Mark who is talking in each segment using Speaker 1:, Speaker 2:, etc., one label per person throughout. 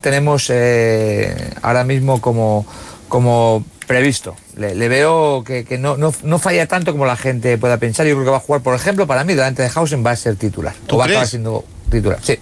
Speaker 1: tenemos ahora mismo como previsto. Le veo que no falla tanto como la gente pueda pensar. Yo creo que va a jugar, por ejemplo, para mí, delante de Hausen va a ser titular.
Speaker 2: ¿Tú
Speaker 1: o va a
Speaker 2: crees?
Speaker 1: acabar siendo titular. Sí,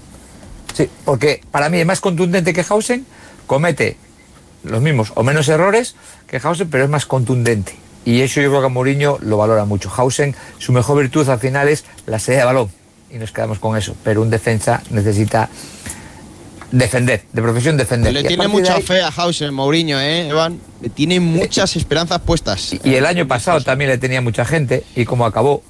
Speaker 1: porque para mí es más contundente que Hausen, comete los mismos o menos errores que Hausen, pero es más contundente. Y eso yo creo que Mourinho lo valora mucho. Hausen, su mejor virtud al final es la salida de balón. Y nos quedamos con eso. Pero un defensa necesita defender, de profesión defender.
Speaker 2: Le tiene mucha fe a Hausen, Mourinho, Evan. Le tiene muchas esperanzas puestas.
Speaker 1: Y el año pasado también le tenía mucha gente. Y como acabó.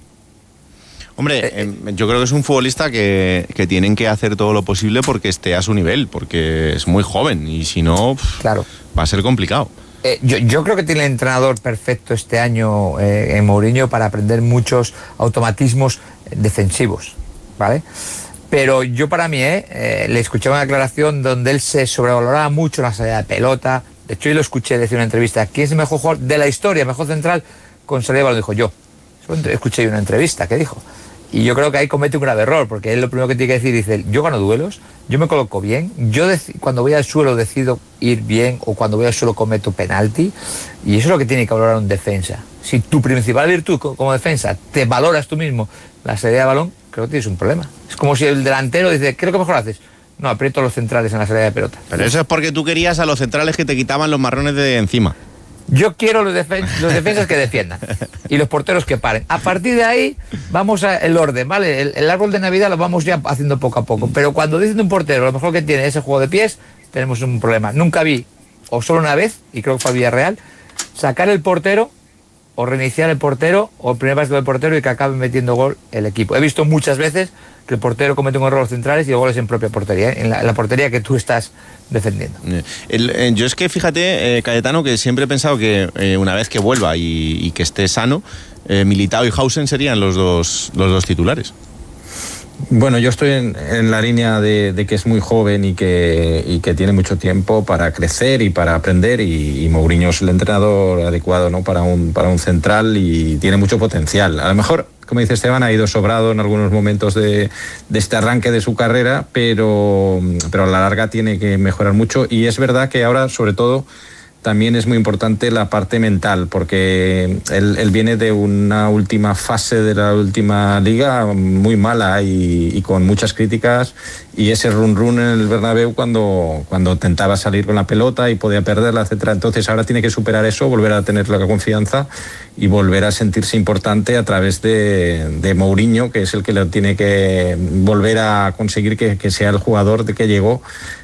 Speaker 3: Hombre, yo creo que es un futbolista que tienen que hacer todo lo posible porque esté a su nivel, porque es muy joven y si no,
Speaker 1: claro,
Speaker 3: va a ser complicado.
Speaker 1: Yo creo que tiene el entrenador perfecto este año en Mourinho para aprender muchos automatismos defensivos, ¿vale? Pero yo para mí, le escuché una declaración donde él se sobrevaloraba mucho la salida de pelota. De hecho, yo lo escuché decir en una entrevista, ¿quién es el mejor jugador de la historia, mejor central con salida de balón? Dijo yo. Escuché una entrevista que dijo. Y yo creo que ahí comete un grave error, porque él lo primero que tiene que decir, dice, yo gano duelos, yo me coloco bien, yo cuando voy al suelo decido ir bien, o cuando voy al suelo cometo penalti, y eso es lo que tiene que valorar un defensa. Si tu principal virtud como defensa te valoras tú mismo la salida de balón, creo que tienes un problema. Es como si el delantero dice, ¿qué es lo que mejor haces? No, aprieto a los centrales en la salida de pelota.
Speaker 3: Pero eso es porque tú querías a los centrales que te quitaban los marrones de encima.
Speaker 1: Yo quiero los defensas que defiendan y los porteros que paren. A partir de ahí vamos al orden, ¿vale? El árbol de Navidad lo vamos ya haciendo poco a poco. Pero cuando dicen un portero, lo mejor que tiene ese juego de pies, tenemos un problema. Nunca vi, o solo una vez, y creo que fue a Villarreal, sacar el portero o reiniciar el portero o el primer básico del portero y que acabe metiendo gol el equipo. He visto muchas veces que el portero comete un error a los centrales y el gol es en propia portería, en la portería que tú estás defendiendo.
Speaker 3: Yo es que fíjate, Cayetano, que siempre he pensado que una vez que vuelva y que esté sano, Militao y Hausen serían los dos titulares.
Speaker 4: Bueno, yo estoy en la línea de que es muy joven y que tiene mucho tiempo para crecer y para aprender, y Mourinho es el entrenador adecuado, ¿no?, para un central, y tiene mucho potencial. A lo mejor, como dice Esteban, ha ido sobrado en algunos momentos de este arranque de su carrera, pero a la larga tiene que mejorar mucho, y es verdad que ahora, sobre todo, también es muy importante la parte mental, porque él viene de una última fase de la última liga muy mala y con muchas críticas, y ese run en el Bernabéu cuando intentaba salir con la pelota y podía perderla, etcétera. Entonces ahora tiene que superar eso, volver a tener la confianza y volver a sentirse importante a través de Mourinho, que es el que lo tiene que volver a conseguir que sea el jugador de que llegó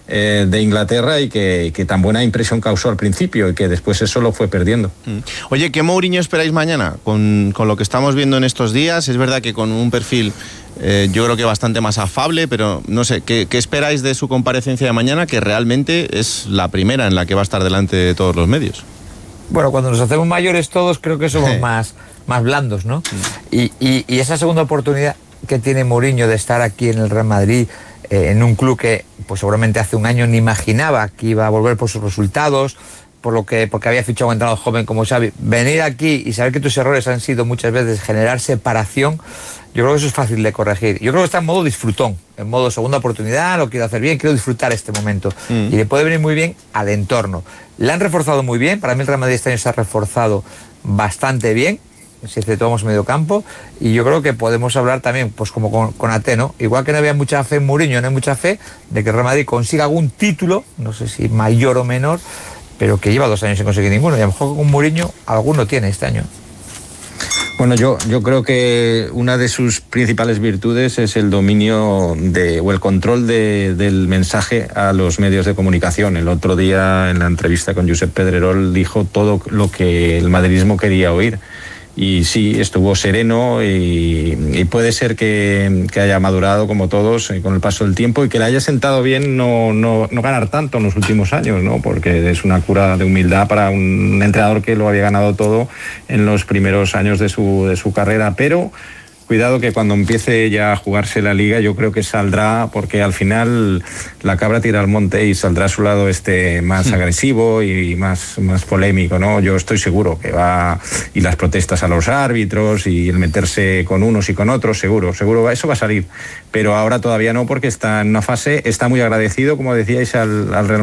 Speaker 4: de Inglaterra y que tan buena impresión causó al principio, y que después eso lo fue perdiendo.
Speaker 3: Oye, ¿qué Mourinho esperáis mañana? Con lo que estamos viendo en estos días, es verdad que con un perfil yo creo que bastante más afable, pero no sé, ¿qué esperáis de su comparecencia de mañana, que realmente es la primera en la que va a estar delante de todos los medios?
Speaker 1: Bueno, cuando nos hacemos mayores todos creo que somos más blandos, ¿no? Y esa segunda oportunidad que tiene Mourinho de estar aquí en el Real Madrid, en un club que pues seguramente hace un año ni imaginaba que iba a volver por sus resultados, porque había fichado a un entrenador joven como Xavi, venir aquí y saber que tus errores han sido muchas veces generar separación, yo creo que eso es fácil de corregir. Yo creo que está en modo disfrutón, en modo segunda oportunidad, lo quiero hacer bien, quiero disfrutar este momento. Y le puede venir muy bien al entorno. Le han reforzado muy bien, para mí el Real Madrid este año se ha reforzado bastante bien, si exceptuamos medio campo, y yo creo que podemos hablar también, pues como con Ate, ¿no? Igual que no había mucha fe en Mourinho, no hay mucha fe de que el Real Madrid consiga algún título, no sé si mayor o menor, pero que lleva 2 años sin conseguir ninguno, y a lo mejor con Mourinho alguno tiene este año.
Speaker 4: Bueno, yo creo que una de sus principales virtudes es el dominio o el control del mensaje a los medios de comunicación. El otro día, en la entrevista con Josep Pedrerol, dijo todo lo que el madridismo quería oír. Y sí, estuvo sereno y puede ser que haya madurado como todos con el paso del tiempo, y que le haya sentado bien no ganar tanto en los últimos años, ¿no? Porque es una cura de humildad para un entrenador que lo había ganado todo en los primeros años de su carrera, pero cuidado que cuando empiece ya a jugarse la liga, yo creo que saldrá, porque al final la cabra tira al monte y saldrá a su lado más agresivo y más polémico, ¿no? Yo estoy seguro que va, y las protestas a los árbitros y el meterse con unos y con otros, seguro, eso va a salir. Pero ahora todavía no, porque está en una fase, está muy agradecido, como decíais, al Real